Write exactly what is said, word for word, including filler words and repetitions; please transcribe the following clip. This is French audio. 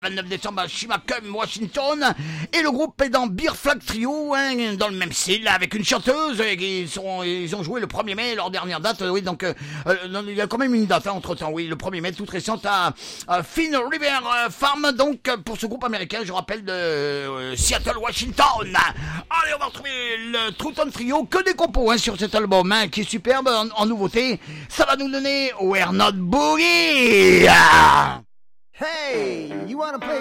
vingt-neuf décembre à Chimacum, Washington, et le groupe est dans Beer Flag Trio, hein, dans le même style, avec une chanteuse, et ils, sont, ils ont joué le premier mai, leur dernière date, oui, donc euh, euh, il y a quand même une date hein, entre temps, oui, le premier mai, toute récente à, à Finn River Farm, donc pour ce groupe américain, je rappelle, de euh, Seattle, Washington. Allez, on va retrouver le Trouton Trio, que des compos hein, sur cet album, hein, qui est superbe en, en nouveauté, ça va nous donner We're Not Boogie. Hey, you wanna play